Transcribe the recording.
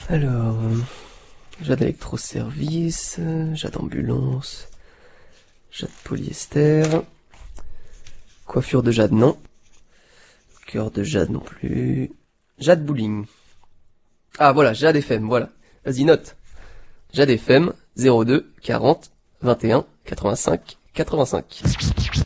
Alors, jade électroservice, jade ambulance, jade polyester, coiffure de jade non, cœur de jade non plus, jade bowling. Ah voilà, jade FM, voilà. Vas-y, note. Jade FM 02 40 21 85 85.